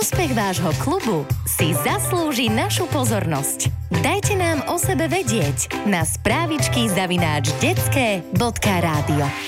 Úspech vášho klubu si zaslúži našu pozornosť. Dajte nám o sebe vedieť na správičky@detske.rádio.